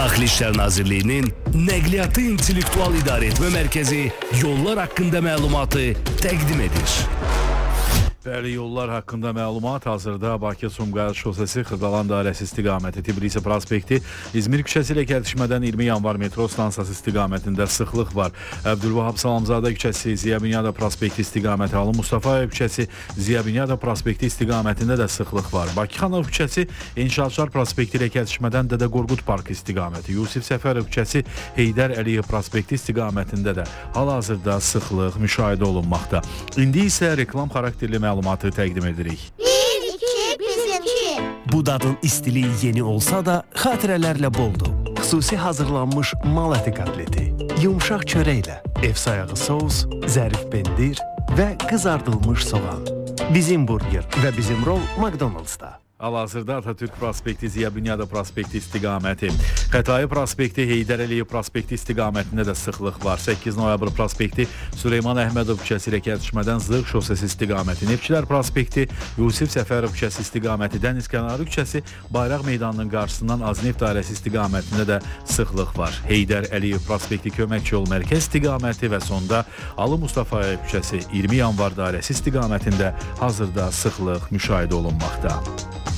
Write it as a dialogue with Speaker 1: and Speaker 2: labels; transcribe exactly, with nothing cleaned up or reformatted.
Speaker 1: Daxili İşlər Nazirliyinin Nəqliyyatı İntellektual İdarəetmə Mərkəzi yollar haqqında məlumatı təqdim edir.
Speaker 2: Bəli, yollar haqqında məlumat hazırda Bakı-Sumqayıt şosesi Xırdalan dairəsi istiqaməti Tbilisi prospekti İzmir küçəsi ilə kəsişmədən iyirmi yanvar metro stansiyası istiqamətində sıxlıq var. Əbdülvahab Salamzadə küçəsi, Ziya Bünyadov prospekti istiqaməti, Halı Mustafayev küçəsi, Ziya Bünyadov prospekti istiqamətində də sıxlıq var. Bakıxanov küçəsi, İnşaatçılar prospekti ilə kəsişmədən Dədə Qorqud parkı istiqaməti, Yusif Səfərov küçəsi, Heydər Əliyev prospekti istiqamətində də hal-hazırda sıxlıq müşahidə olunmaqda. İndi isə reklam xarakterli məlumat məlumatı təqdim edirik.
Speaker 3: Bir, iki, bizimki.
Speaker 1: Bu dadın istiliyi yeni olsa da xatirələrlə boldur. Xüsusi hazırlanmış mal əti kotleti, yumşaq çörəklə, ev sayağı sous, zərif pendir və qızardılmış soğan. Bizim burger və bizim rol McDonald'sda.
Speaker 2: Hal-hazırda Atatürk prospekti, Ziya Bünyadov prospekti istiqaməti, Xətai prospekti, Heydər Əliyev prospekti istiqamətində də sıxlıq var. səkkiz noyabr prospekti, Süleyman Əhmədov küçəsi ilə kəsişmədən Zırx şosesi istiqaməti, Neftçilər prospekti, Yusif Səfərov küçəsi istiqaməti, Dəniz kənarı küçəsi, Bayraq meydanının qarşısından Azneft dairəsi istiqamətində də sıxlıq var. Heydər Əliyev prospekti, Köməkçi yol mərkəz istiqaməti və sonda Halı Mustafayev küçəsi, iyirmi yanvar dairəsi istiqamətində hazırda sıxlıq müşahidə olunmaqda.